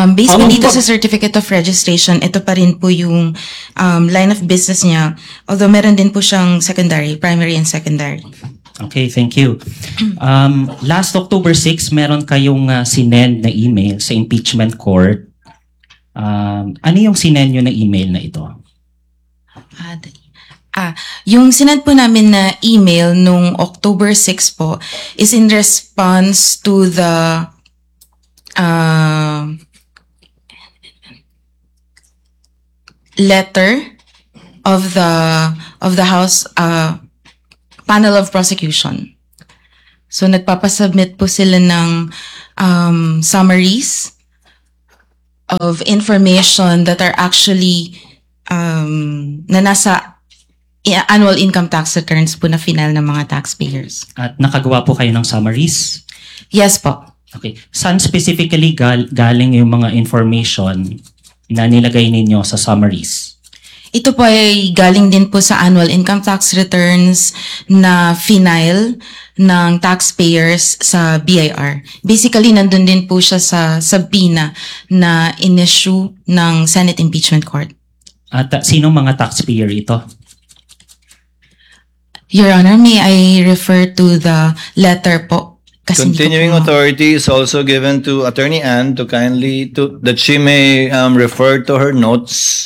Basically dito sa certificate of registration, ito pa rin po yung line of business niya. Although meron din po siyang secondary, primary and secondary. Okay, thank you. Last October 6, meron kayong sinend na email sa impeachment court. Ano yung sinend nyo na email na ito? Yung sinend po namin na email nung October 6 po is in response to the letter of the House panel of prosecution. So nagpapasubmit po sila ng summaries of information that are actually na nasa annual income tax returns po na final ng mga taxpayers. At nakagawa po kayo ng summaries? Yes po. Okay. Saan specifically galing yung mga information na nilagay ninyo sa summaries? Ito po ay galing din po sa annual income tax returns na final ng taxpayers sa BIR. Basically, nandun din po siya sa subpoena na in-issue ng Senate Impeachment Court. At sinong mga taxpayer ito? Your Honor, may I refer to the letter po? Continuing authority is also given to Attorney Ann to that she may refer to her notes.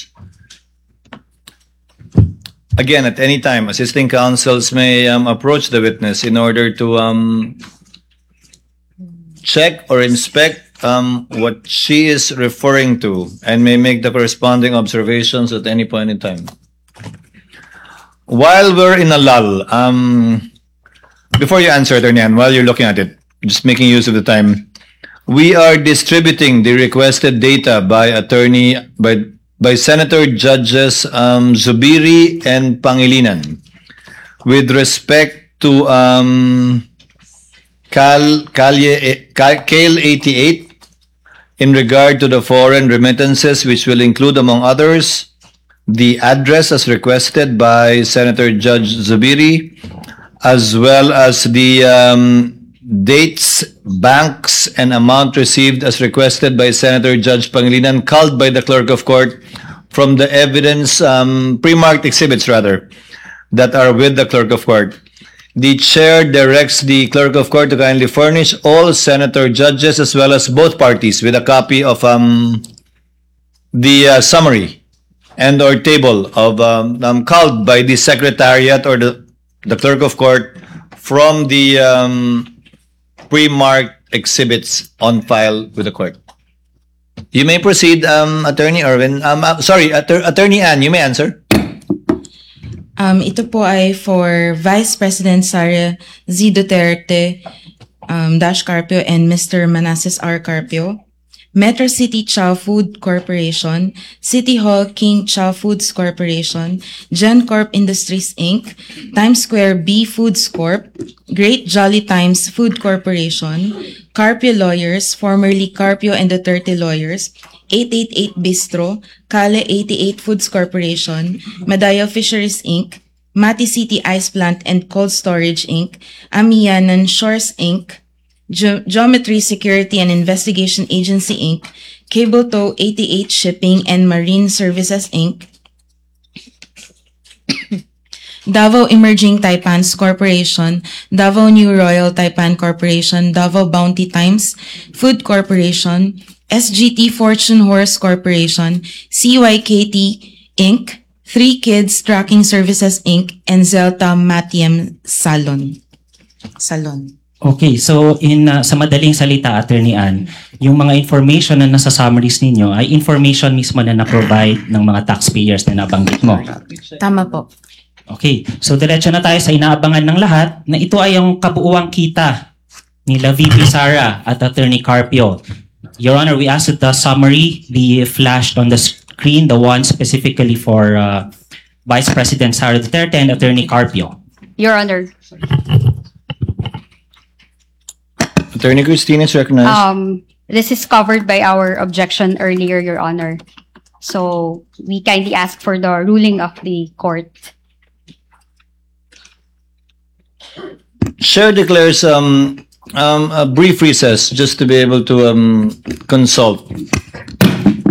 Again, at any time, assisting counsels may approach the witness in order to check or inspect what she is referring to and may make the corresponding observations at any point in time. While we're in a lull, before you answer, Attorney Ann, while you're looking at it, just making use of the time, we are distributing the requested data by Senator Judges Zubiri and Pangilinan with respect to CAL 88 in regard to the foreign remittances, which will include, among others, the address as requested by Senator Judge Zubiri, as well as the dates, banks, and amount received as requested by Senator Judge Pangilinan, called by the Clerk of Court from the evidence, pre-marked exhibits rather, that are with the Clerk of Court. The Chair directs the Clerk of Court to kindly furnish all Senator Judges as well as both parties with a copy of the summary and or table of called by the Secretariat or the Clerk of Court from the pre-marked exhibits on file with the court. You may proceed, Attorney Erwin. Attorney Ann, you may answer. Ito po ay for Vice President Sara Z. Duterte Dash Carpio and Mr. Manassas R. Carpio. Metro City Chow Food Corporation, City Hall King Chow Foods Corporation, GenCorp Industries Inc., Times Square B Foods Corp., Great Jolly Times Food Corporation, Carpio Lawyers, formerly Carpio and Duterte Lawyers, 888 Bistro, Kale 88 Foods Corporation, Madaya Fisheries Inc., Mati City Ice Plant and Cold Storage Inc., Amiyanan Shores Inc., Geometry Security and Investigation Agency Inc., Cable Tow 88 Shipping and Marine Services Inc., Davao Emerging Taipans Corporation, Davao New Royal Taipan Corporation, Davao Bounty Times Food Corporation, SGT Fortune Horse Corporation, CYKT Inc., 3 Kids Tracking Services Inc., and Zelta Matiem Salon. Okay, so sa madaling salita, Attorney Ann, yung mga information na nasa summaries ninyo ay information mismo na na-provide ng mga taxpayers na nabanggit mo. Tama po. Okay, so diretso na tayo sa inaabangan ng lahat na ito ay yung kabuuang kita nila VP Sara at Attorney Carpio. Your Honor, we ask that the summary be flashed on the screen, the one specifically for Vice President Sara Duterte and Attorney Carpio. Your Honor. Attorney Christine is recognized. This is covered by our objection earlier, Your Honor. So we kindly ask for the ruling of the court. Chair declares a brief recess just to be able to consult